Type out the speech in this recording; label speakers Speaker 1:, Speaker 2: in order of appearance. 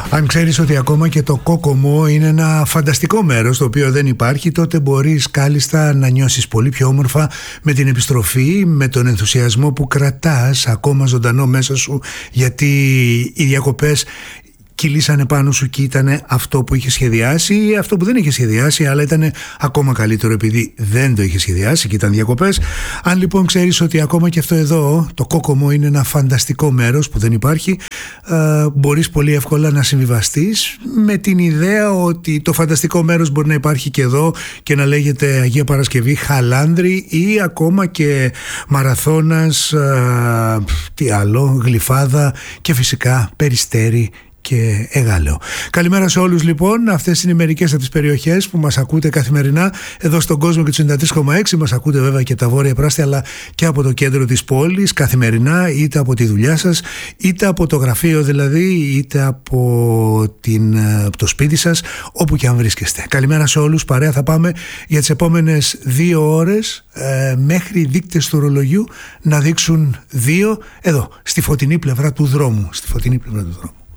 Speaker 1: Αν ξέρεις ότι ακόμα και το Κόκομο είναι ένα φανταστικό μέρος το οποίο δεν υπάρχει, τότε μπορείς κάλλιστα να νιώσεις πολύ πιο όμορφα με την επιστροφή, με τον ενθουσιασμό που κρατάς ακόμα ζωντανό μέσα σου, γιατί οι διακοπές κυλήσανε πάνω σου και ήταν αυτό που είχε σχεδιάσει ή αυτό που δεν είχε σχεδιάσει, αλλά ήταν ακόμα καλύτερο επειδή δεν το είχε σχεδιάσει και ήταν διακοπές. Αν λοιπόν ξέρεις ότι ακόμα και αυτό εδώ, το Κόκομο, είναι ένα φανταστικό μέρος που δεν υπάρχει, μπορείς πολύ εύκολα να συμβιβαστείς με την ιδέα ότι το φανταστικό μέρος μπορεί να υπάρχει και εδώ και να λέγεται Αγία Παρασκευή, Χαλάνδρη ή ακόμα και Μαραθώνας, τι άλλο, Γλυφάδα και φυσικά Περιστέρι και Εγάλεο. Καλημέρα σε όλους λοιπόν. Αυτές είναι μερικές από τις περιοχές που μας ακούτε καθημερινά εδώ στον κόσμο και του 93,6. Μας ακούτε βέβαια και τα βόρεια πράσινη, αλλά και από το κέντρο της πόλης καθημερινά, είτε από τη δουλειά σας, είτε από το γραφείο δηλαδή, είτε από το σπίτι σας, όπου και αν βρίσκεστε. Καλημέρα σε όλους. Παρέα θα πάμε για τις επόμενες 2 ώρες μέχρι οι δείκτες του ρολογιού να δείξουν 2 εδώ, στη φωτεινή πλευρά του δρόμου. Στη φωτεινή πλευρά του δρόμου.